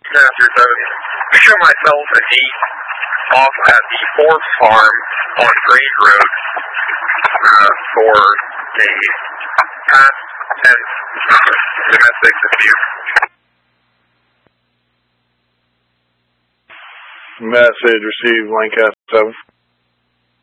Master 7. Show myself a date off at the Forbes Farm on Grade Road for a past tense domestic dispute. Message received, Lancaster 7.